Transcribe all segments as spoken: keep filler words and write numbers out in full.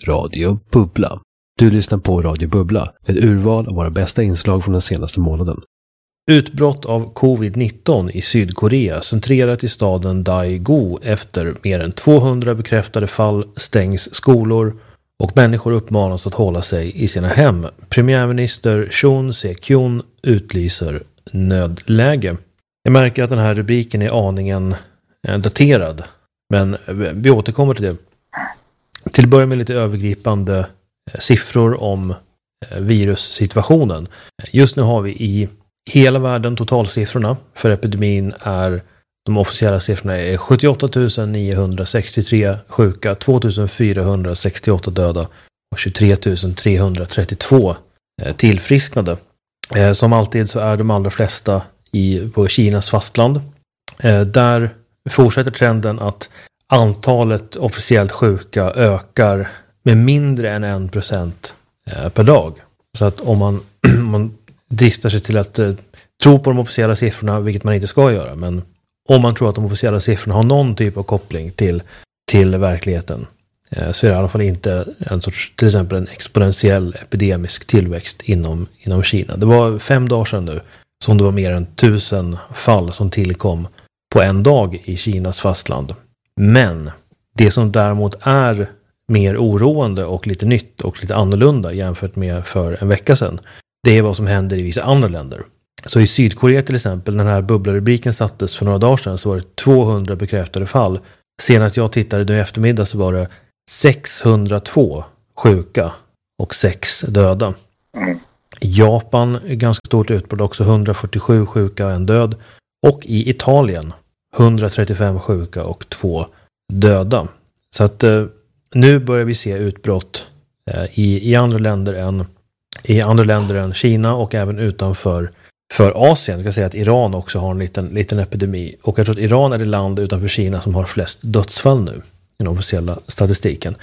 Radio Bubbla. Du lyssnar på Radio Bubbla, ett urval av våra bästa inslag från den senaste månaden. Utbrott av covid nitton i Sydkorea centrerat i staden Daegu. Efter mer än tvåhundra bekräftade fall stängs skolor och människor uppmanas att hålla sig i sina hem. Premiärminister Chun Se-kyun utlyser nödläge. Jag märker att den här rubriken är aningen daterad, men vi återkommer till det. Till att börja med lite övergripande siffror om virussituationen. Just nu har vi i hela världen totalsiffrorna för epidemin är, de officiella siffrorna är sjuttioåtta tusen niohundrasextiotre sjuka, två tusen fyrahundrasextioåtta döda och tjugotre tusen trehundratrettiotvå tillfrisknade. Som alltid så är de allra flesta i, på Kinas fastland. Där fortsätter trenden att antalet officiellt sjuka ökar med mindre än en procent per dag. Så att om man, man dristar sig till att uh, tro på de officiella siffrorna, vilket man inte ska göra, men om man tror att de officiella siffrorna har någon typ av koppling till, till verkligheten, uh, så är det i alla fall inte en sorts, till exempel en exponentiell epidemisk tillväxt inom, inom Kina. Det var fem dagar sedan nu som det var mer än tusen fall som tillkom på en dag i Kinas fastland. Men det som däremot är mer oroande och lite nytt och lite annorlunda jämfört med för en vecka sedan, det är vad som händer i vissa andra länder. Så i Sydkorea till exempel, när den här bubblarubriken sattes för några dagar sedan, så var det tvåhundra bekräftade fall. Senast jag tittade nu i eftermiddag så var det sexhundratvå sjuka och sex döda. Mm. Japan är ganska stort utbrott också, hundrafyrtiosju sjuka och en död. Och i Italien hundratrettiofem sjuka och två döda. Så att eh, nu börjar vi se utbrott eh, i, i andra länder än i andra länder än Kina och även utanför för Asien. Jag ska säga att Iran också har en liten, liten epidemi. Och jag tror att Iran är det land utanför Kina som har flest dödsfall nu i den officiella statistiken.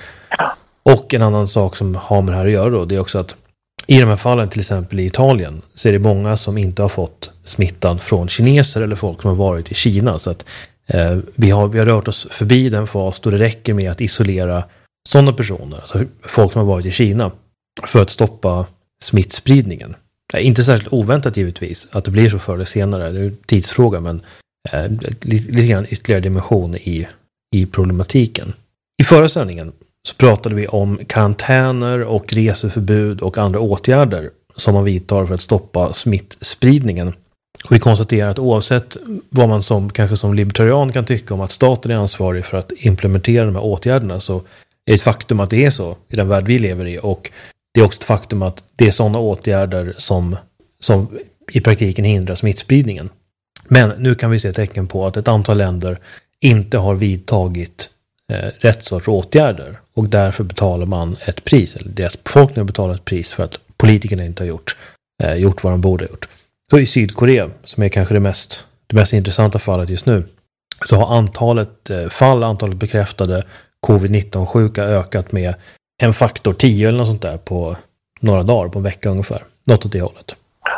Och en annan sak som har med det här att göra då, det är också att i de här fallen, till exempel i Italien, så är det många som inte har fått smittan från kineser eller folk som har varit i Kina. Så att eh, vi, har, vi har rört oss förbi den fas då det räcker med att isolera sådana personer, alltså folk som har varit i Kina, för att stoppa smittspridningen. Det är inte särskilt oväntat givetvis att det blir så förr eller senare. Det är en tidsfråga, men eh, lite, lite grann ytterligare dimension i, i problematiken. I förra sändningen så pratade vi om karantäner och reseförbud och andra åtgärder som man vidtar för att stoppa smittspridningen. Och vi konstaterar att oavsett vad man som, kanske som libertarian kan tycka om att staten är ansvarig för att implementera de här åtgärderna, så är det ett faktum att det är så i den värld vi lever i, och det är också ett faktum att det är sådana åtgärder som, som i praktiken hindrar smittspridningen. Men nu kan vi se tecken på att ett antal länder inte har vidtagit eh, rätt sorts åtgärder, och därför betalar man ett pris, eller deras befolkning betalar ett pris för att politikerna inte har gjort, eh, gjort vad de borde ha gjort. Så i Sydkorea, som är kanske det mest, det mest intressanta fallet just nu, så har antalet eh, fall, antalet bekräftade covid nitton sjuka ökat med en faktor tio eller något sånt där på några dagar, på en vecka ungefär. Något åt det hållet.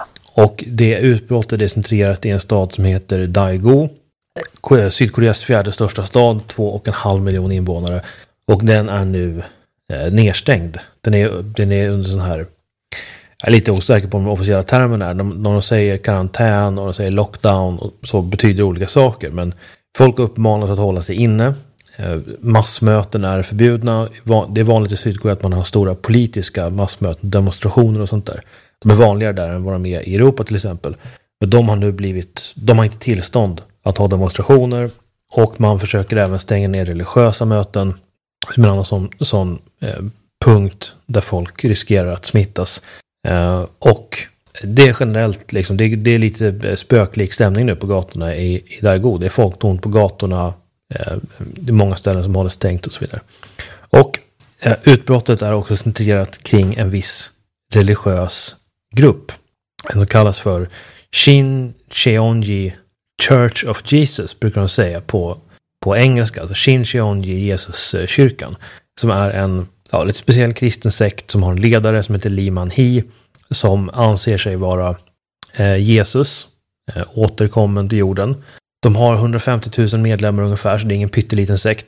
Och det utbrottet är centrerat i en stad som heter Daegu. Sydkoreas fjärde största stad, två och en halv miljon invånare. Och den är nu eh, nedstängd. Den är, den är under sån här, jag är lite osäker på de officiella termerna här. De, de säger karantän och de säger lockdown, och så betyder olika saker. Men folk uppmanas att hålla sig inne. Massmöten är förbjudna. Det är vanligt i Sydkorea att man har stora politiska massmöten, demonstrationer och sånt där. De är vanligare där än vad de är i Europa till exempel. Men de har nu blivit, de har inte tillstånd att ha demonstrationer, och man försöker även stänga ner religiösa möten som en annan sån, sån eh, punkt där folk riskerar att smittas. Eh, och det är generellt liksom, det, det är lite spöklik stämning nu på gatorna i, i Daegu. Det är folktomt på gatorna. Det är många ställen som håller stängt och så vidare. Och eh, utbrottet är också centrerat kring en viss religiös grupp. En som kallas för Shin Cheonji Church of Jesus, brukar de säga på, på engelska. Alltså Shin Cheonji Jesus-kyrkan. Som är en ja, lite speciell kristen sekt som har en ledare som heter Lee Man-hee, som anser sig vara eh, Jesus, eh, återkommen till jorden. De har hundrafemtio tusen medlemmar ungefär, så det är ingen pytteliten sekt.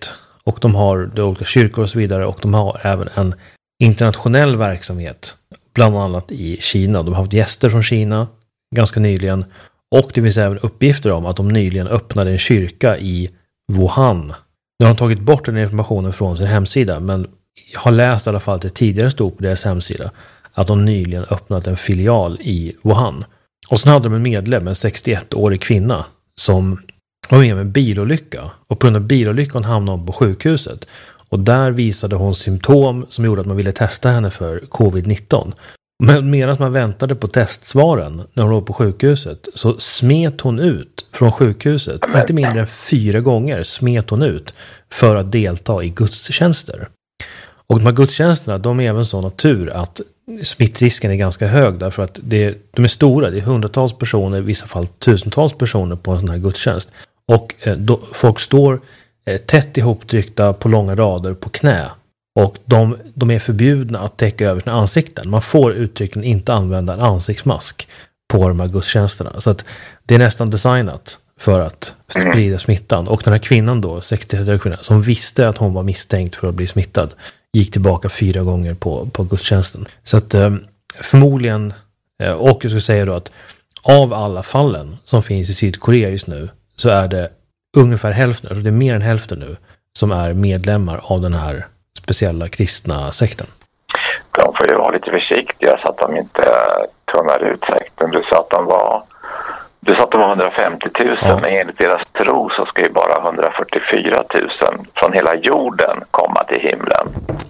Och de har de olika kyrkor och så vidare. Och de har även en internationell verksamhet. Bland annat i Kina. De har haft gäster från Kina ganska nyligen. Och det finns även uppgifter om att de nyligen öppnade en kyrka i Wuhan. Nu har de tagit bort den informationen från sin hemsida. Men jag har läst i alla fall att det tidigare stod på deras hemsida att de nyligen öppnat en filial i Wuhan. Och sen hade de en medlem, en sextioett-årig kvinna, som var med om en bilolycka. Och på grund av bilolyckan hamnade hon på sjukhuset. Och där visade hon symptom som gjorde att man ville testa henne för covid nitton. Men medan man väntade på testsvaren när hon låg på sjukhuset så smet hon ut från sjukhuset. Inte mindre än fyra gånger smet hon ut för att delta i gudstjänster. Och de här gudstjänsterna, de är även så natur att smittrisken är ganska hög därför att det, de är stora. Det är hundratals personer, i vissa fall tusentals personer på en sån här gudstjänst. Och eh, då, folk står eh, tätt ihoptryckta på långa rader på knä. Och de, de är förbjudna att täcka över sina ansikten. Man får uttryckligen inte använda en ansiktsmask på de här gudstjänsterna. Så att det är nästan designat för att sprida smittan. Och den här kvinnan då, sextioårig kvinna, som visste att hon var misstänkt för att bli smittad, gick tillbaka fyra gånger på, på gudstjänsten. Så att eh, förmodligen, eh, och jag skulle säga då att av alla fallen som finns i Sydkorea just nu så är det ungefär hälften, alltså det är mer än hälften nu, som är medlemmar av den här speciella kristna sekten. De får ju vara lite försiktiga så att de inte tunnar ut sekten. Du sa att de var, du sa att de var hundrafemtio tusen, ja. Men enligt deras tro så ska ju bara hundrafyrtiofyra tusen från hela jorden komma till himlen.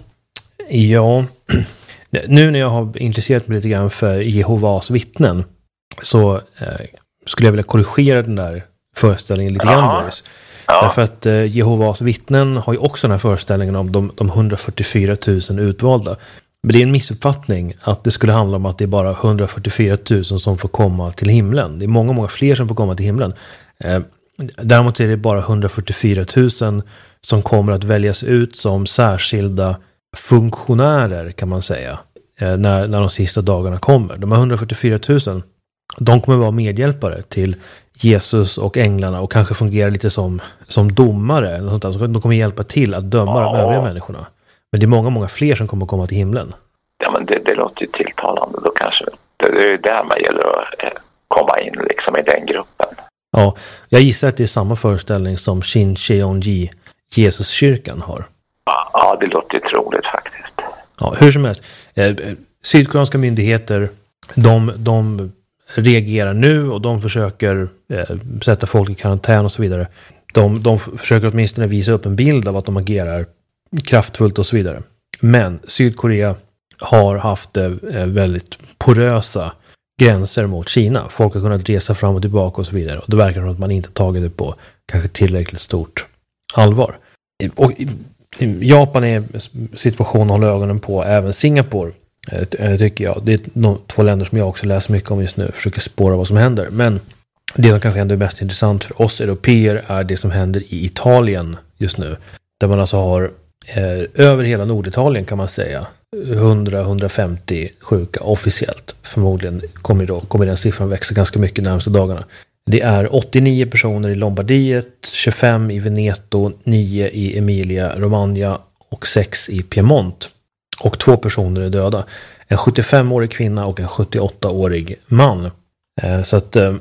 Ja, nu när jag har intresserat mig lite grann för Jehovas vittnen så eh, skulle jag vilja korrigera den där föreställningen lite grann, Boris. Ja. Därför att eh, Jehovas vittnen har ju också den här föreställningen om de, de hundrafyrtiofyra tusen utvalda. Men det är en missuppfattning att det skulle handla om att det är bara hundrafyrtiofyra tusen som får komma till himlen. Det är många, många fler som får komma till himlen. Eh, däremot är det bara hundrafyrtiofyra tusen som kommer att väljas ut som särskilda funktionärer, kan man säga, eh, när, när de sista dagarna kommer. De här hundrafyrtiofyra tusen, de kommer vara medhjälpare till Jesus och änglarna och kanske fungera lite som, som domare eller sånt där. Så de kommer hjälpa till att döma ja. de övriga människorna. Men det är många, många fler som kommer komma till himlen. Ja, men det, det låter ju tilltalande. Då kanske, det, det är ju där man gäller att eh, komma in liksom i den gruppen. Ja, jag gissar att det är samma föreställning som Shin Cheonji, Jesuskyrkan, har. Ja, ja, det låter ju troligt faktiskt. Ja, hur som helst. Eh, sydkoreanska myndigheter, de... de reagerar nu och de försöker eh, sätta folk i karantän och så vidare. De, de försöker åtminstone visa upp en bild av att de agerar kraftfullt och så vidare. Men Sydkorea har haft eh, väldigt porösa gränser mot Kina. Folk har kunnat resa fram och tillbaka och så vidare. Och det verkar som att man inte tagit det på kanske tillräckligt stort allvar. Och Japan är situationen att hålla ögonen på, även Singapore tycker jag. Det är de två länder som jag också läser mycket om just nu. Försöker spåra vad som händer. Men det som kanske ändå är mest intressant för oss europeer är det som händer i Italien just nu. Där man alltså har eh, över hela Norditalien, kan man säga, hundra till hundrafemtio sjuka officiellt. Förmodligen kommer, då, kommer den siffran växa ganska mycket de närmaste dagarna. Det är åttionio personer i Lombardiet, tjugofem i Veneto, nio i Emilia Romagna och sex i Piemont. Och två personer är döda. En sjuttiofemårig kvinna och en sjuttioåttaårig man. Eh, så att eh,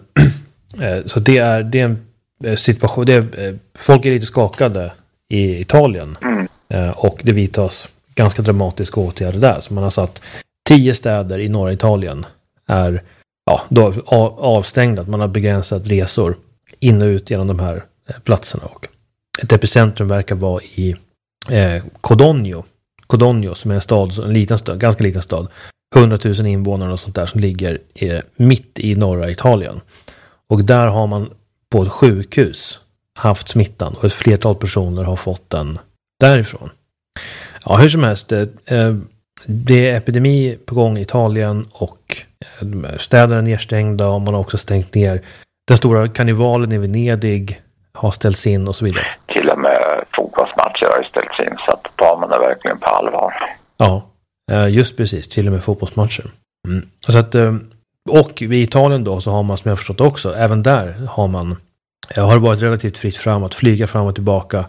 så det är, det är en situation. Det är, eh, folk är lite skakade i Italien. Mm. Eh, och det vidtas ganska dramatiska åtgärder där. Så man har satt tio städer i norra Italien är ja, då avstängda. Man har begränsat resor in och ut genom de här platserna. Och ett epicentrum verkar vara i eh, Codogno. Codogno som är en stad, en liten stad, ganska liten stad. hundratusen invånare och sånt där som ligger eh, mitt i norra Italien. Och där har man på ett sjukhus haft smittan och ett flertal personer har fått den därifrån. Ja, hur som helst, eh, det är epidemi på gång i Italien och eh, städerna är nedstängda och man har också stängt ner. Den stora karnevalen i Venedig har ställts in och så vidare. Till och med fotbollsmatcher har ju ställts in, så att tar man det verkligen på allvar. Ja, just precis. Till och med fotbollsmatcher. Mm. Så att, och i Italien då så har man, som jag förstått också, även där har man har det varit relativt fritt fram att flyga fram och tillbaka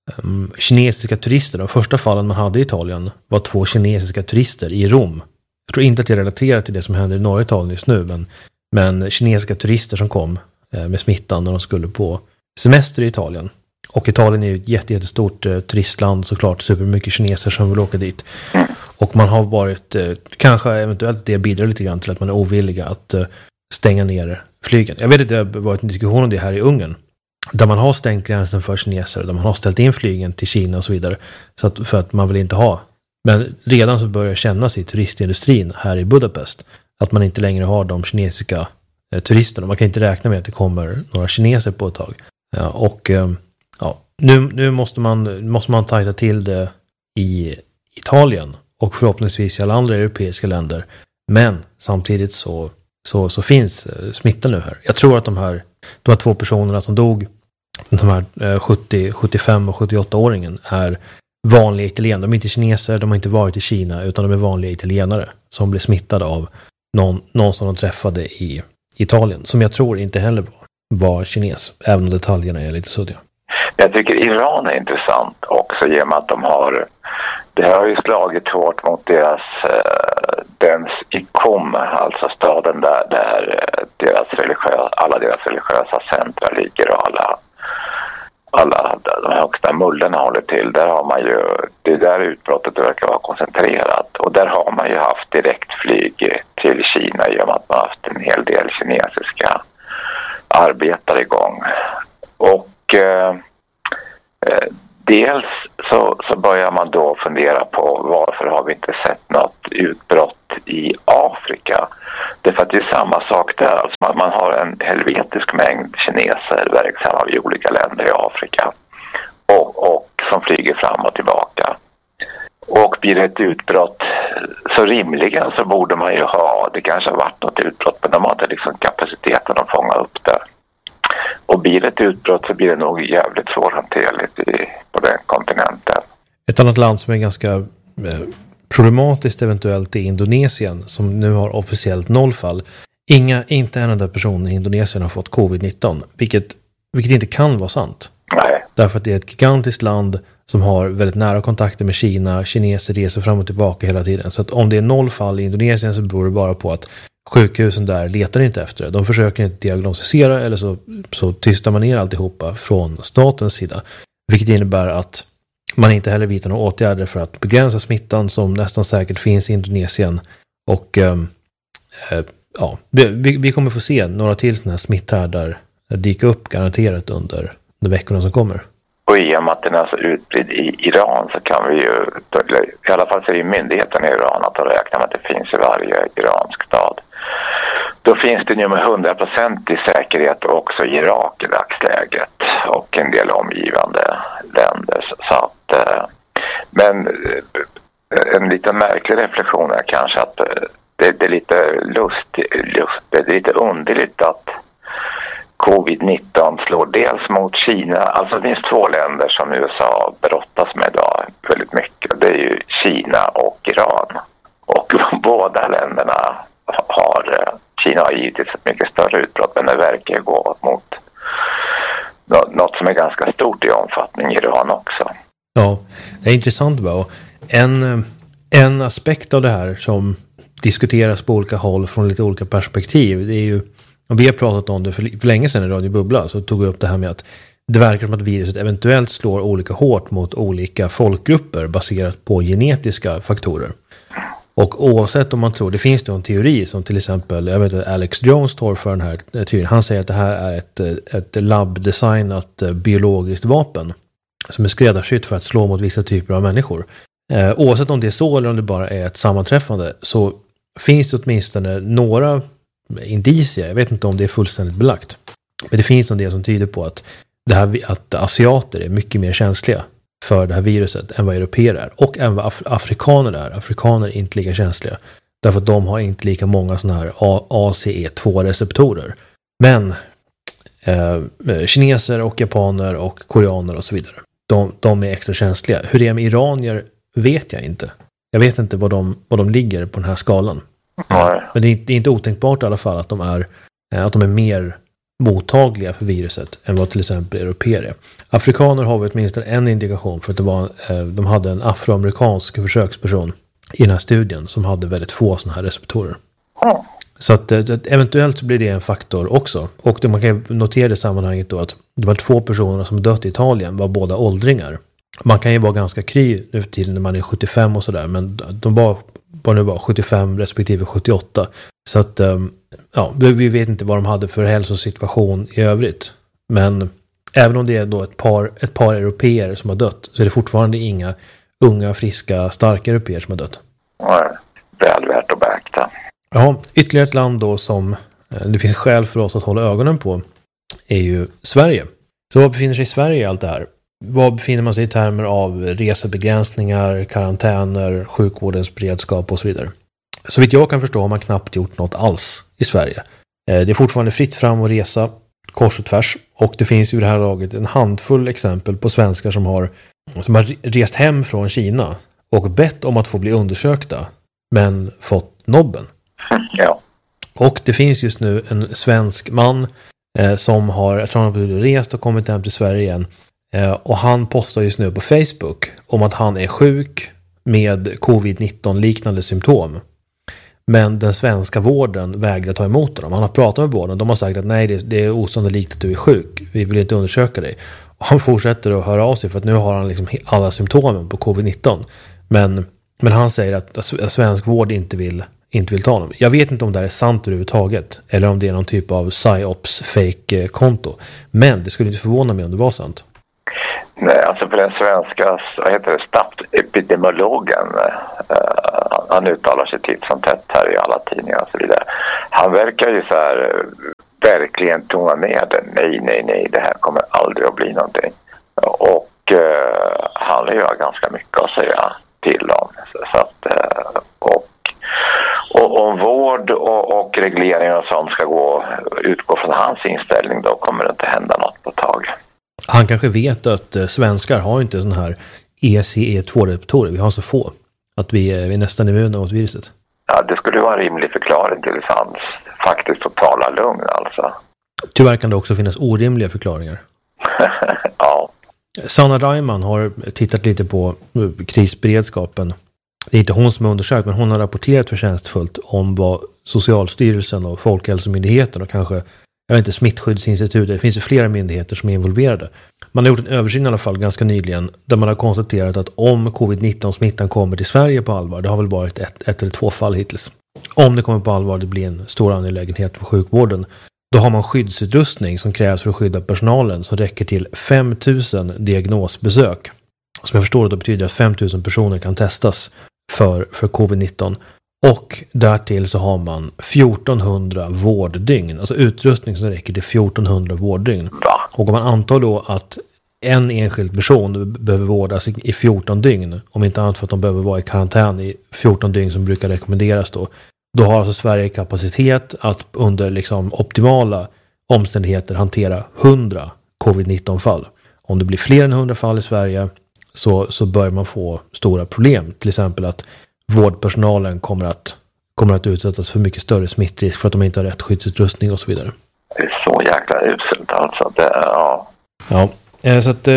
um, kinesiska turister. De första fallen man hade i Italien var två kinesiska turister i Rom. Jag tror inte att det relaterar till det som händer i norra Italien just nu, men, men kinesiska turister som kom eh, med smittan när de skulle på semester i Italien. Och Italien är ju ett jätte, jättestort eh, turistland, såklart supermycket kineser som vill åka dit. Och man har varit, eh, kanske eventuellt det bidrar lite grann till att man är ovilliga att eh, stänga ner flygen. Jag vet att det har varit en diskussion om det här i Ungern, där man har stängt gränsen för kineser, där man har ställt in flygen till Kina och så vidare, så att, för att man vill inte ha. Men redan så börjar kännas i turistindustrin här i Budapest att man inte längre har de kinesiska eh, turisterna. Man kan inte räkna med att det kommer några kineser på ett tag. Ja, och eh, ja, nu, nu måste man, måste man tajta till det i Italien och förhoppningsvis i alla andra europeiska länder. Men samtidigt så, så, så finns eh, smittan nu här. Jag tror att de här, de här två personerna som dog, de här eh, sjuttio, sjuttiofem och sjuttioåtta-åringen, är vanliga italienare. De är inte kineser, de har inte varit i Kina, utan de är vanliga italienare som blev smittade av någon, någon som de träffade i Italien, som jag tror inte heller var, var kines, även om detaljerna är lite suddiga. Jag tycker Iran är intressant också, genom att de har, det har ju slagit hårt mot deras eh, dens ikom, alltså staden där, där deras religiösa, alla deras religiösa centra ligger och alla alla de högsta mullorna håller till. Där har man ju, det där utbrottet verkar vara koncentrerat, och där har man ju haft direktflyg till Kina i och med att man har haft en hel del kinesiska arbetare igång. Och eh, dels så, så börjar man då fundera på varför har vi inte sett något utbrott i Afrika. Det är för att det är samma sak där. Alltså man, man har en helvetisk mängd kineser verksamma i olika länder i Afrika. Och, och som flyger fram och tillbaka. Och blir det ett utbrott, så rimligen så borde man ju ha, det kanske har varit något utbrott, men de har inte liksom kapaciteten att fånga upp det. Och blir det ett utbrott så blir det nog jävligt svårhanterligt i, på den kontinenten. Ett annat land som är ganska eh, problematiskt eventuellt är Indonesien, som nu har officiellt nollfall. Inga, inte en enda person i Indonesien har fått covid nitton, vilket, vilket inte kan vara sant. Nej. Därför att det är ett gigantiskt land som har väldigt nära kontakter med Kina. Kineser reser fram och tillbaka hela tiden. Så att om det är nollfall i Indonesien så beror det bara på att sjukhusen där letar inte efter det. De försöker inte diagnostisera, eller så, så tystar man ner alltihopa från statens sida. Vilket innebär att man inte heller vidtar några åtgärder för att begränsa smittan som nästan säkert finns i Indonesien. Och äh, ja, vi, vi kommer få se några till sådana här smitthärdar dyka upp garanterat under de veckorna som kommer. Och i och med att den är så utbredd i Iran så kan vi ju, i alla fall säger myndigheten i Iran att de räknar med att det finns i varje iransk stad. Då finns det ju med hundra procent i säkerhet också i Irak i dagsläget och en del omgivande länder. Så att, men en lite märklig reflektion är kanske att det, det är lite lust, lust, det är lite underligt att covid nitton slår dels mot Kina. Alltså det finns två länder som U S A brottas med idag väldigt mycket. Det är ju Kina och Iran. Och båda länderna har, Kina har givetvis ett mycket större utbrott, men det verkar gå mot något som är ganska stort i omfattning i Iran också. Ja, det är intressant bara. En, en aspekt av det här som diskuteras på olika håll från lite olika perspektiv, det är ju, och vi har pratat om det för, för länge sedan i Radio Bubbla, så tog vi upp det här med att det verkar som att viruset eventuellt slår olika hårt mot olika folkgrupper baserat på genetiska faktorer. Och oavsett om man tror, det finns då en teori som till exempel, jag vet att Alex Jones står för den här teorin. Han säger att det här är ett, ett labbdesignat biologiskt vapen som är skräddarsytt för att slå mot vissa typer av människor. Eh, oavsett om det är så eller om det bara är ett sammanträffande, så finns det åtminstone några indicier, jag vet inte om det är fullständigt belagt, men det finns en del som tyder på att, det här, att asiater är mycket mer känsliga för det här viruset än vad europeer är, och än vad af- afrikaner är. Afrikaner är inte lika känsliga därför att de har inte lika många sådana här A C E två receptorer. Men eh, kineser och japaner och koreaner och så vidare, de, de är extra känsliga. Hur det är med iranier vet jag inte. Jag vet inte vad de, vad de ligger på den här skalan. Mm. Men det är, det är inte otänkbart i alla fall att de är, att de är mer mottagliga för viruset än vad till exempel europeer är. Afrikaner har vi åtminstone en indikation för att det var, de hade en afroamerikansk försöksperson i den här studien som hade väldigt få sådana här receptorer. Mm. Så att, att eventuellt blir det en faktor också. Och det, man kan notera i sammanhanget då att det var två personer som dött i Italien var båda åldringar. Man kan ju vara ganska kry nu för tiden när man är sjuttiofem och sådär, men de var, var nu var sjuttiofem respektive sjuttioåtta. Så att ja, vi vet inte vad de hade för hälsosituation i övrigt. Men även om det är då ett par, ett par europeer som har dött så är det fortfarande inga unga, friska, starka europeer som har dött. Ja, väl värt att beakta. Ja, ytterligare ett land då som det finns skäl för oss att hålla ögonen på är ju Sverige. Så vad befinner sig i Sverige i allt det här? Vad befinner man sig i termer av resebegränsningar, karantäner, sjukvårdens beredskap och så vidare? Så vitt jag kan förstå har man knappt gjort något alls i Sverige. Det är fortfarande fritt fram att resa kors och tvärs. Och det finns ju i det här laget en handfull exempel på svenskar som har, som har rest hem från Kina och bett om att få bli undersökta men fått nobben. Ja. Och det finns just nu en svensk man eh, som har, jag tror han har rest och kommit hem till Sverige igen. Eh, och han postar just nu på Facebook om att han är sjuk med covid nitton liknande symptom. Men den svenska vården vägrar ta emot honom. Han har pratat med vården. De har sagt att nej, det, det är osannolikt att du är sjuk. Vi vill inte undersöka dig. Och han fortsätter att höra av sig för att nu har han liksom alla symptomen på covid nitton. Men, men han säger att svensk vård inte vill, inte vill ta honom. Jag vet inte om det här är sant överhuvudtaget. Eller om det är någon typ av psyops fake-konto. Men det skulle inte förvåna mig om det var sant. Nej, alltså för den svenska, vad heter det, statsepidemiologen, eh, han uttalar sig titt som tätt här i alla tidningar och så vidare. Han verkar ju så här verkligen tona ner det. Nej, nej, nej, det här kommer aldrig att bli någonting. Och eh, han har ganska mycket att säga till om. Så, så att, eh, och, och om vård och, och regleringar och sånt ska gå, utgå från hans inställning, då kommer det inte hända något på tag. Han kanske vet att eh, svenskar har inte sån här E C E två-receptorer. Vi har så få att vi är, vi är nästan immuna mot viruset. Ja, det skulle vara en rimlig förklaring till hans faktiskt totala lugn alltså. Tyvärr kan det också finnas orimliga förklaringar. Ja. Sanna Reimann har tittat lite på krisberedskapen. Det är inte hon som har undersökt, men hon har rapporterat förtjänstfullt om vad Socialstyrelsen och Folkhälsomyndigheten och kanske, jag vet inte, Smittskyddsinstitutet, det finns ju flera myndigheter som är involverade. Man har gjort en översyn i alla fall ganska nyligen där man har konstaterat att om covid nitton-smittan kommer till Sverige på allvar, det har väl varit ett, ett eller två fall hittills. Om det kommer på allvar, det blir en stor angelägenhet för sjukvården. Då har man skyddsutrustning som krävs för att skydda personalen som räcker till fem tusen diagnosbesök. Som jag förstår det betyder att fem tusen personer kan testas för, för covid nitton. Och därtill så har man fjortonhundra vårddygn. Alltså utrustning som räcker till fjortonhundra vårddygn. Och om man antar då att en enskild person behöver vårdas i fjorton dygn, om inte annat för att de behöver vara i karantän i fjorton dygn som brukar rekommenderas då. Då har alltså Sverige kapacitet att under liksom optimala omständigheter hantera hundra covid nitton-fall. Om det blir fler än hundra fall i Sverige så, så bör man få stora problem. Till exempel att vårdpersonalen kommer att, kommer att utsättas för mycket större smittrisk för att de inte har rätt skyddsutrustning och så vidare. Det är så jäkla uselt alltså. Det, ja. Ja, så att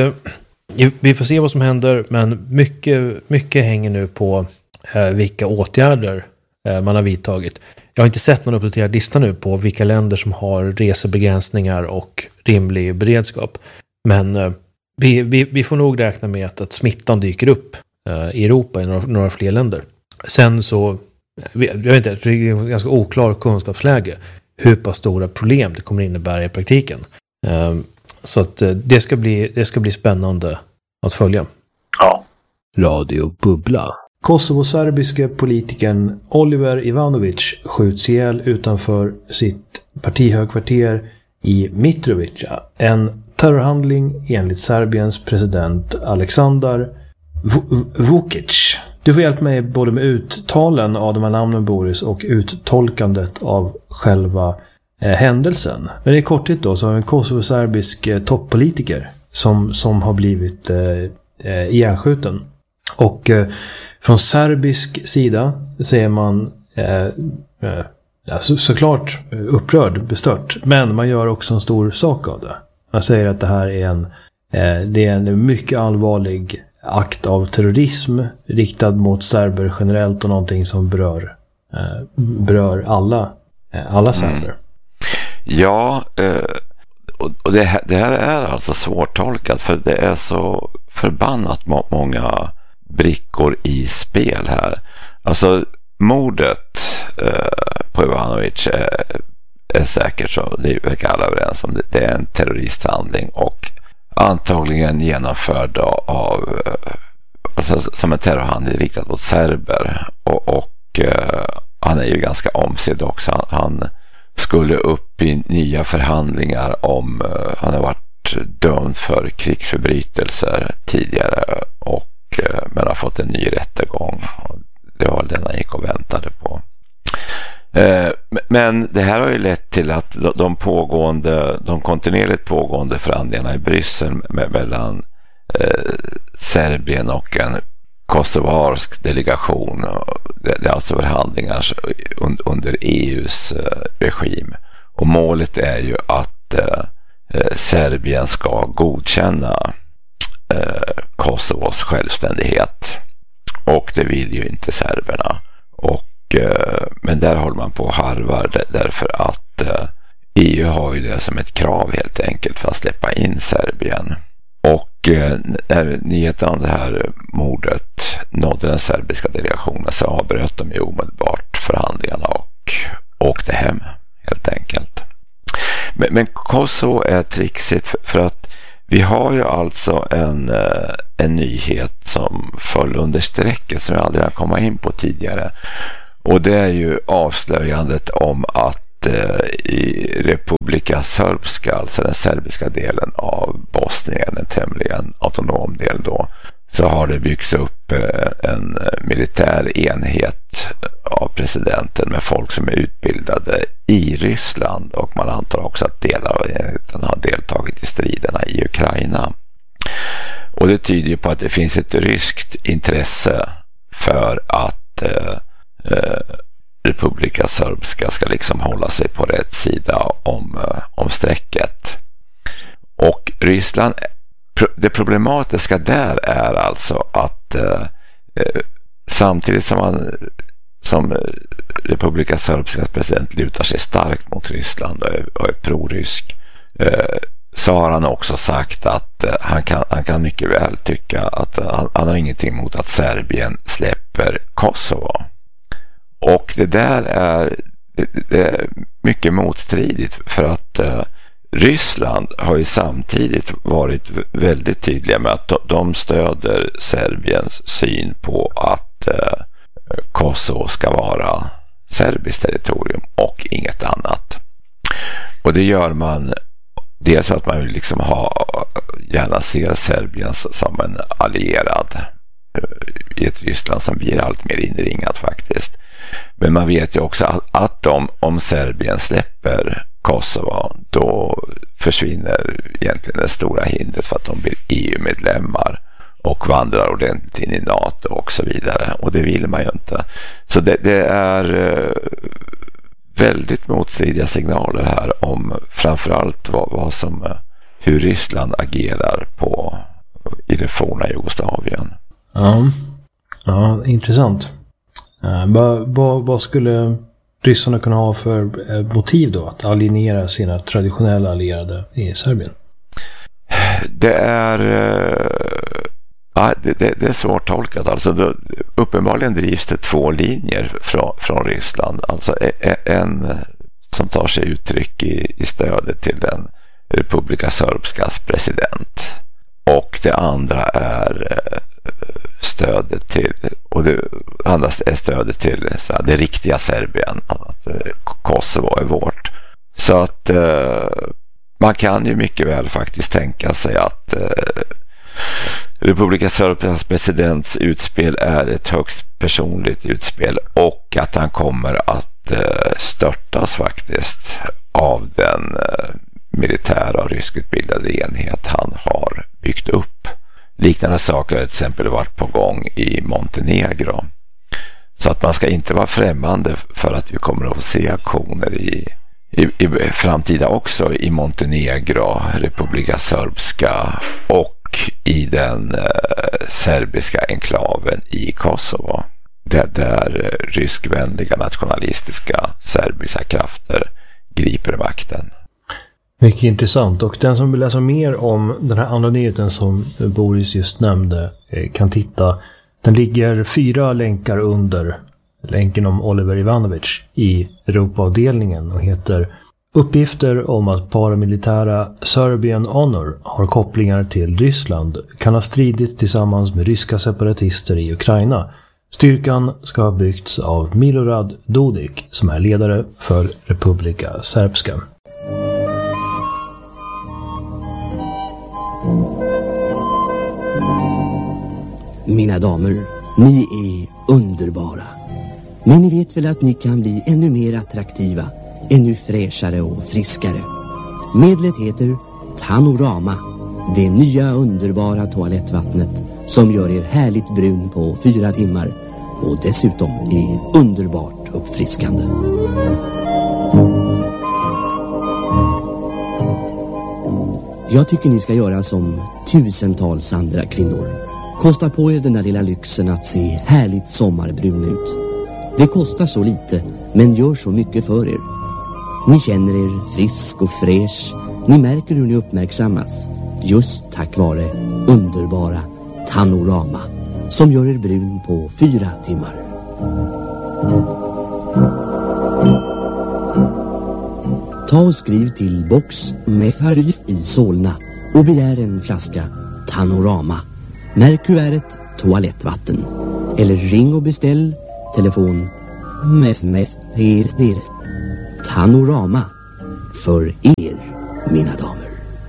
vi får se vad som händer, men mycket, mycket hänger nu på vilka åtgärder man har vidtagit. Jag har inte sett någon uppdaterad lista nu på vilka länder som har resebegränsningar och rimlig beredskap. Men vi, vi, vi får nog räkna med att, att smittan dyker upp i Europa i några, några fler länder. Sen så, jag vet inte, det är en ganska oklar kunskapsläge hur pass stora problem det kommer innebära i praktiken. Så att det ska bli, det ska bli spännande att följa. Ja. Radio Bubbla. Kosovo-serbiske politikern Oliver Ivanovic skjuts ihjäl utanför sitt partihögkvarter i Mitrovica. En terrorhandling enligt Serbiens president Aleksandar Vučić. Du får hjälpa mig både med uttalen av de här namnen, Boris, och uttolkandet av själva eh, händelsen. Men i korthet då så har vi en kosovo-serbisk eh, toppolitiker som, som har blivit eh, eh, ihjälskjuten. Och eh, från serbisk sida säger man eh, eh, ja, så, såklart upprörd, bestört. Men man gör också en stor sak av det. Man säger att det här är en, eh, det är en mycket allvarlig akt av terrorism riktad mot serber generellt och någonting som berör, eh, berör alla, eh, alla serber. Mm. Ja, eh, och det här, det här är alltså svårtolkat för det är så förbannat må- många brickor i spel här. Alltså mordet eh, på Ivanovic är, är säkert så, det verkar alla överens om det. Det är en terroristhandling och antagligen genomförd av alltså, som en terrorhandling riktad mot serber och, och eh, han är ju ganska omsedd också. Han, han skulle upp i nya förhandlingar om uh, han har varit dömd för krigsförbrytelser tidigare och uh, men har fått en ny rättegång. Det var den han gick och väntade på. Uh, men det här har ju lett till att de pågående, de kontinuerligt pågående förhandlingarna i Bryssel med, mellan uh, Serbien och en kosovarsk delegation, det är alltså förhandlingar under E U:s regim och målet är ju att eh, Serbien ska godkänna eh, Kosovos självständighet och det vill ju inte serberna och, eh, men där håller man på harvar därför att eh, E U har ju det som ett krav helt enkelt för att släppa in Serbien. Och eh, när nyheten om det här mordet nådde den serbiska delegationen så avbröt de ju omedelbart förhandlingarna och åkte hem helt enkelt. Men, men Kosovo är trixigt för, för att vi har ju alltså en, eh, en nyhet som föll under strecket som jag aldrig har kommit in på tidigare. Och det är ju avslöjandet om att i Republika Srpska, alltså den serbiska delen av Bosnien, en tämligen autonom del då, så har det byggts upp en militär enhet av presidenten med folk som är utbildade i Ryssland och man antar också att delar av enheten har deltagit i striderna i Ukraina. Och det tyder ju på att det finns ett ryskt intresse för att eh, eh, Republika Srpska ska liksom hålla sig på rätt sida om, om strecket. Och Ryssland, det problematiska där är alltså att eh, samtidigt som man som Republika Srpskas president lutar sig starkt mot Ryssland och är, och är prorysk eh, så har han också sagt att eh, han, kan, han kan mycket väl tycka att han, han har ingenting emot att Serbien släpper Kosovo. Och det där är, det, det är mycket motstridigt för att eh, Ryssland har ju samtidigt varit väldigt tydliga med att de stöder Serbiens syn på att eh, Kosovo ska vara serbiskt territorium och inget annat. Och det gör man dels att man vill liksom ha, gärna ser Serbien som en allierad i ett Ryssland som blir allt mer inringat faktiskt. Men man vet ju också att, att de, om Serbien släpper Kosovo, då försvinner egentligen det stora hindret för att de blir E U-medlemmar och vandrar ordentligt in i NATO och så vidare. Och det vill man ju inte. Så det, det är eh, väldigt motstridiga signaler här om framförallt vad, vad som, hur Ryssland agerar på, i det forna Jugoslavien. Ja, ja intressant. Uh, vad, vad, vad skulle ryssarna kunna ha för eh, motiv då att alienera sina traditionella allierade i Serbien? Det är uh, ja, det, det, det är svårt tolkat. Alltså, det, uppenbarligen drivs det två linjer från, från Ryssland. Alltså en som tar sig uttryck i, i stödet till den Republika Srpskas president. Och det andra är uh, stödet till, och det andra är stödet till så här, det riktiga Serbien, att eh, Kosovo är vårt. Så att eh, man kan ju mycket väl faktiskt tänka sig att eh, Republika Srpskas presidents utspel är ett högst personligt utspel och att han kommer att eh, störtas faktiskt av den eh, militära och ryskutbildade enhet han har byggt upp. Liknande saker har till exempel varit på gång i Montenegro. Så att man ska inte vara främmande för att vi kommer att få se aktioner i, i, i framtida också i Montenegro, Republika Srpska och i den eh, serbiska enklaven i Kosovo. Där, där ryskvänliga nationalistiska serbiska krafter griper makten. Mycket intressant, och den som vill läsa mer om den här andra nyheten som Boris just nämnde kan titta. Den ligger fyra länkar under länken om Oliver Ivanovic i Europaavdelningen och heter Uppgifter om att paramilitära Serbian Honor har kopplingar till Ryssland kan ha stridit tillsammans med ryska separatister i Ukraina. Styrkan ska ha byggts av Milorad Dodik som är ledare för Republika Srpska. Mina damer, ni är underbara. Men ni vet väl att ni kan bli ännu mer attraktiva, ännu fräschare och friskare. Medlet heter Tanorama, det nya underbara toalettvattnet som gör er härligt brun på fyra timmar och dessutom är underbart uppfriskande. Jag tycker ni ska göra som tusentals andra kvinnor. Kosta på er den där lilla lyxen att se härligt sommarbrun ut. Det kostar så lite, men gör så mycket för er. Ni känner er frisk och fräsch. Ni märker hur ni uppmärksammas. Just tack vare underbara Tanorama som gör er brun på fyra timmar. Ta och skriv till box med Farif i Solna och begär en flaska Tanorama. Märk Q R-et toalettvatten. Eller ring och beställ telefon mef mef er Tanorama för er, mina damer.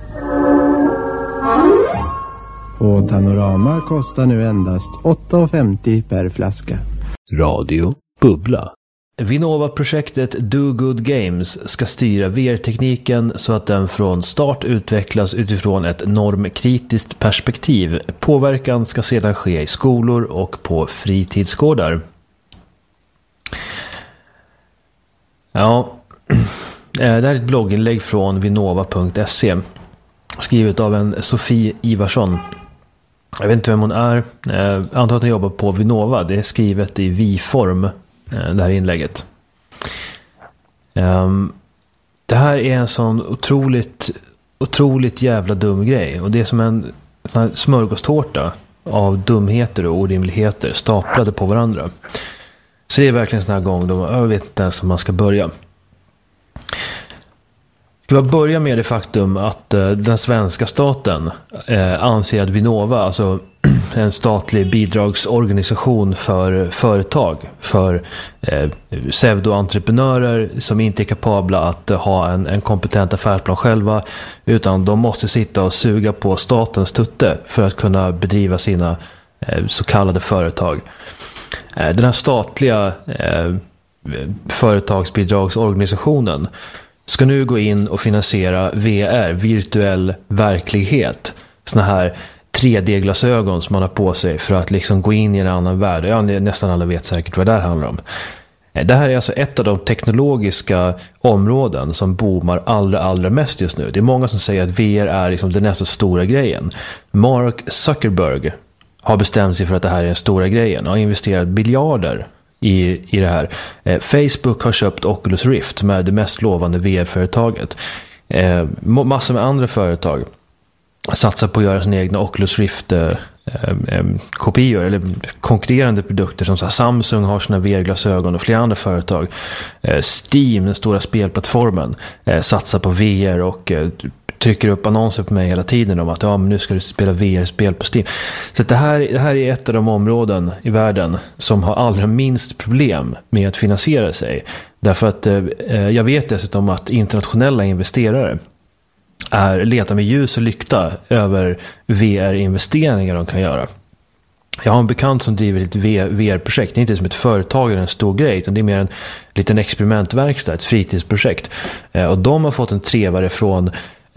Och Tanorama kostar nu endast åtta femtio per flaska. Radio Bubbla. Vinnova-projektet Do Good Games ska styra V R-tekniken så att den från start utvecklas utifrån ett normkritiskt perspektiv. Påverkan ska sedan ske i skolor och på fritidsgårdar. Ja, det här är ett blogginlägg från vinnova punkt se skrivet av en Sofie Ivarsson. Jag vet inte vem hon är. Jag antar att hon jobbar på Vinnova. Det är skrivet i vi-form, det här inlägget. Det här är en sån otroligt otroligt jävla dum grej. Och det är som en sån här smörgåstårta av dumheter och orimligheter staplade på varandra. Så det är verkligen en sån här gång då jag vet inte ens om man ska börja. Ska vi börja med det faktum att eh, den svenska staten eh, anser att Vinnova, alltså en statlig bidragsorganisation för företag, för eh, pseudoentreprenörer som inte är kapabla att eh, ha en, en kompetent affärsplan själva, utan de måste sitta och suga på statens tutte för att kunna bedriva sina eh, så kallade företag. Eh, den här statliga eh, företagsbidragsorganisationen ska nu gå in och finansiera V R, virtuell verklighet. Såna här tre D-glasögon som man har på sig för att liksom gå in i en annan värld. Ja, nästan alla vet säkert vad det här handlar om. Det här är alltså ett av de teknologiska områden som boomar allra, allra mest just nu. Det är många som säger att V R är liksom den nästa stora grejen. Mark Zuckerberg har bestämt sig för att det här är den stora grejen och har investerat miljarder I, i det här. Eh, Facebook har köpt Oculus Rift som är det mest lovande V R-företaget. Eh, massor med andra företag satsar på att göra sina egna Oculus Rift eh, eh, kopior eller konkurrerande produkter som så här, Samsung har sina V R-glasögon och flera andra företag. Eh, Steam, den stora spelplattformen, eh, satsar på V R och eh, trycker upp annonser på mig hela tiden om att ja, men nu ska du spela V R-spel på Steam. Så det här, det här är ett av de områden i världen som har allra minst problem med att finansiera sig. Därför att eh, jag vet dessutom att internationella investerare är letar med ljus och lykta över V R-investeringar de kan göra. Jag har en bekant som driver ett V R-projekt. Det är inte som ett företag eller en stor grej, utan det är mer en liten experimentverkstad, ett fritidsprojekt. Eh, och de har fått en trevare från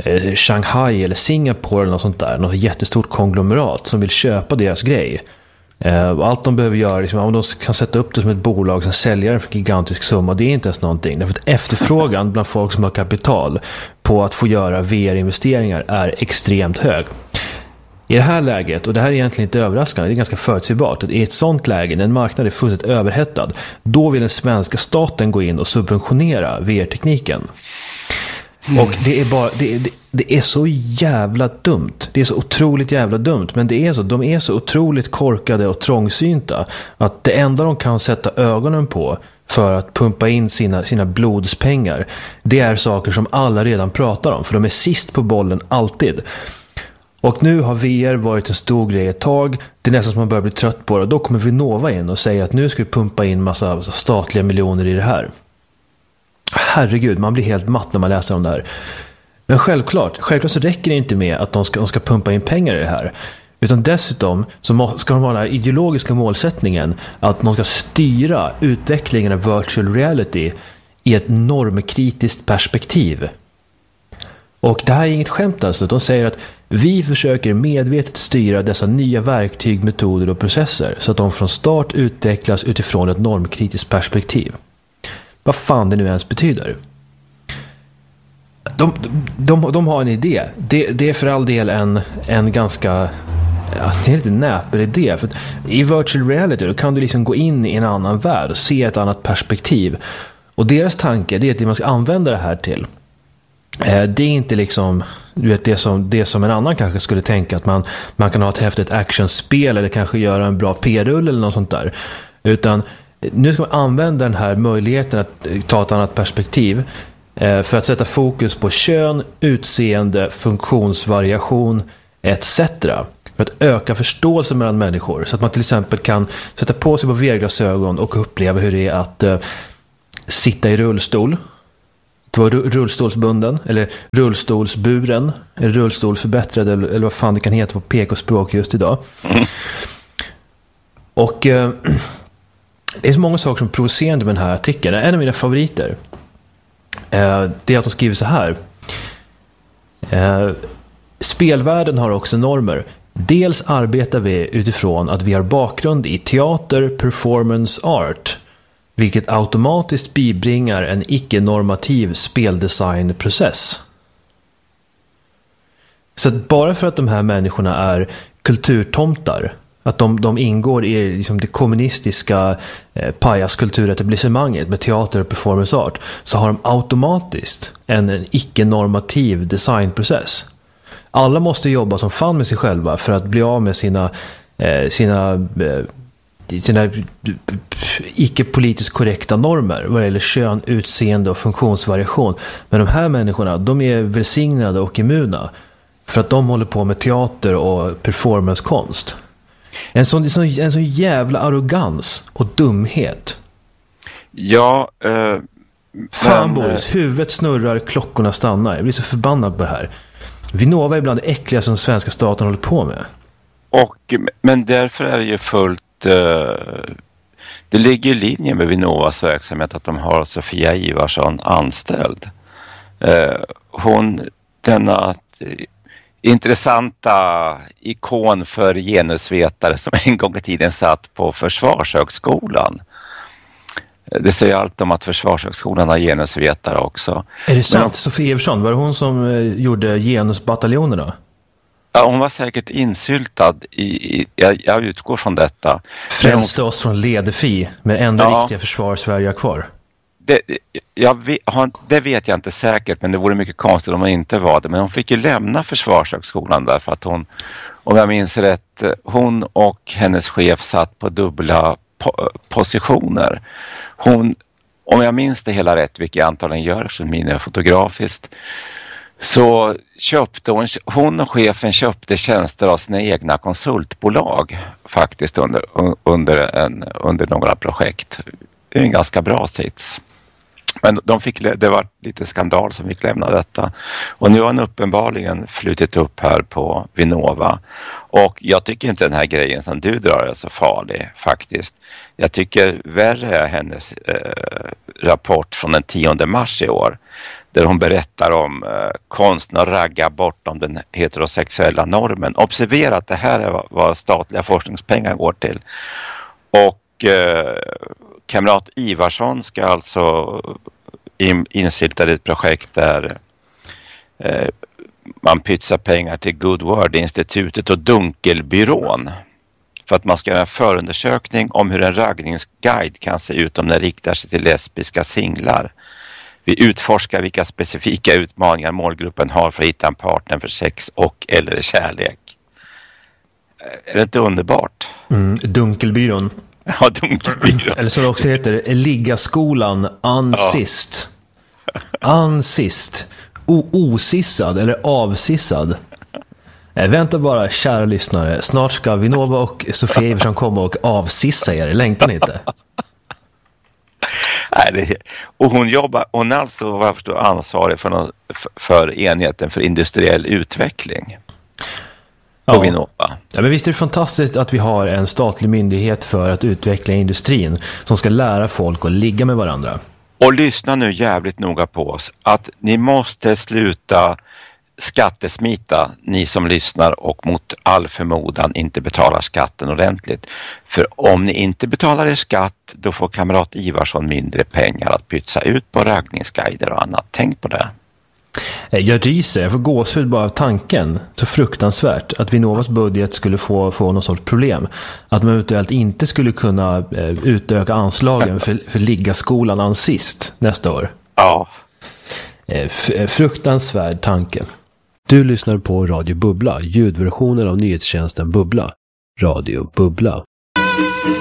Shanghai eller Singapore eller något sånt där, något jättestort konglomerat som vill köpa deras grej Eh, allt de behöver göra, liksom, om de kan sätta upp det som ett bolag som säljer en för gigantisk summa, det är inte ens någonting. Därför att efterfrågan bland folk som har kapital på att få göra V R-investeringar är extremt hög. I det här läget, och det här är egentligen inte överraskande, det är ganska förutsägbart, att i ett sånt läge, när en marknad är fullständigt överhettad, då vill den svenska staten gå in och subventionera V R-tekniken. Mm. Och det är bara det, det, det är så jävla dumt. Det är så otroligt jävla dumt. Men det är så, de är så otroligt korkade och trångsynta att det enda de kan sätta ögonen på för att pumpa in sina, sina blodspengar, det är saker som alla redan pratar om. För de är sist på bollen alltid. Och nu har V R varit en stor grej ett tag. Det är nästan som man börjar bli trött på det. Och då kommer Vinnova in och säger att nu ska vi pumpa in massa statliga miljoner i det här. Herregud, man blir helt matt när man läser om det här. Men självklart, självklart så räcker det inte med att de ska, de ska pumpa in pengar i det här. Utan dessutom så ska de ha den här ideologiska målsättningen att de ska styra utvecklingen av virtual reality i ett normkritiskt perspektiv. Och det här är inget skämt alltså. De säger att vi försöker medvetet styra dessa nya verktyg, metoder och processer så att de från start utvecklas utifrån ett normkritiskt perspektiv. Vad fan det nu ens betyder. De, de, de har en idé. Det, det är för all del en, en ganska... Ja, det är lite näper idé. För att i virtual reality då kan du liksom gå in i en annan värld och se ett annat perspektiv. Och deras tanke är att det man ska använda det här till. Eh, det är inte liksom... Du vet, det som, det som en annan kanske skulle tänka att man, man kan ha ett häftigt actionspel eller kanske göra en bra P-rull eller något sånt där. Utan... Nu ska man använda den här möjligheten att ta ett annat perspektiv för att sätta fokus på kön, utseende, funktionsvariation et cetera. För att öka förståelsen mellan människor. Så att man till exempel kan sätta på sig på V R-glasögon och uppleva hur det är att uh, sitta i rullstol. Att vara rullstolsbunden eller rullstolsburen eller rullstolsförbättrad eller, eller vad fan det kan heta på P K-språk just idag. Mm. Och... Uh, det är så många saker som är provocerande med den här artikeln. En av mina favoriter eh, det är att de skriver så här. Eh, spelvärlden har också normer. Dels arbetar vi utifrån att vi har bakgrund i teater, performance art, vilket automatiskt bibringar en icke-normativ speldesignprocess. Så att bara för att de här människorna är kulturtomtar, att de, de ingår i liksom det kommunistiska eh, pajaskulturetablissemanget med teater och performance art, så har de automatiskt en, en icke-normativ designprocess. Alla måste jobba som fan med sig själva för att bli av med sina, eh, sina, eh, sina icke-politiskt korrekta normer vad det gäller kön, utseende och funktionsvariation. Men de här människorna, de är välsignade och immuna för att de håller på med teater och performancekonst. En sån, en, sån, en sån jävla arrogans och dumhet. Ja, eh, fan men, Boris, huvudet snurrar, klockorna stannar. Jag blir så förbannad på det här. Vinnova är bland det äckliga som svenska staten håller på med. Och, men därför är det ju fullt... Eh, det ligger i linje med Vinnovas verksamhet att de har Sofia Ivarsson anställd. Eh, hon, denna... intressanta ikon för genusvetare som en gång i tiden satt på Försvarshögskolan. Det säger allt om att Försvarshögskolan har genusvetare också. Är det sant? Men, Sofia Eversson, var det hon som eh, gjorde genusbataljonerna? Ja, hon var säkert insyltad i, i jag, jag utgår från detta. Frälste hon... oss från ledefi, men ändå ja, riktiga försvar Sverige kvar. Det, jag vet, det vet jag inte säkert, men det vore mycket konstigt om hon inte var det. Men hon fick ju lämna Försvarshögskolan därför att hon, om jag minns rätt, hon och hennes chef satt på dubbla po- positioner. Hon, om jag minns det hela rätt, vilket jag antagligen gör som minne fotografiskt, så köpte hon, hon och chefen köpte tjänster av sina egna konsultbolag faktiskt under, under, en, under några projekt. Det är en ganska bra sits. Men de fick, det var lite skandal som fick lämna detta. Och nu har han uppenbarligen flutit upp här på Vinnova. Och jag tycker inte den här grejen som du drar är så farlig faktiskt. Jag tycker värre är hennes eh, rapport från den tionde mars i år. där hon berättar om eh, konsten att ragga bortom den heterosexuella normen. Observera att det här är vad, vad statliga forskningspengar går till. Och eh, kamrat Ivarsson ska alltså in, insylta i ett projekt där eh, man pytsar pengar till Good Word-institutet och Dunkelbyrån för att man ska göra en förundersökning om hur en raggningsguide kan se ut om den riktar sig till lesbiska singlar. Vi utforskar vilka specifika utmaningar målgruppen har för att hitta en partner för sex och eller kärlek. Är det inte underbart? Mm, Dunkelbyrån. Ja, Dunkelbyrån. Eller så det också heter Liggaskolan Ansist. Ja. Ansist. O- osissad eller avsissad. Eh, vänta bara, kära lyssnare. Snart ska Vinnova och Sofia Iversson komma och avsissa er. Längtar ni inte? Nej, det, och hon jobbar, hon är alltså vad jag förstår ansvarig för, någon, för enheten för industriell utveckling. Ja. Ja, men visst är det fantastiskt att vi har en statlig myndighet för att utveckla industrin som ska lära folk att ligga med varandra. Och lyssna nu jävligt noga på oss att ni måste sluta skattesmita, ni som lyssnar och mot all förmodan inte betalar skatten ordentligt. För om ni inte betalar er skatt, då får kamrat Ivarsson mindre pengar att pytsa ut på raggningsguider och annat. Tänk på det. Jag ryser, jag får gåshud bara av tanken. Så fruktansvärt att Vinnovas budget skulle få, få någon sorts problem. Att man eventuellt inte skulle kunna eh, utöka anslagen för, för Liggaskolan Ansist nästa år. Ja. Eh, f- fruktansvärd tanke. Du lyssnar på Radio Bubbla, ljudversionen av nyhetstjänsten Bubbla. Radio Bubbla.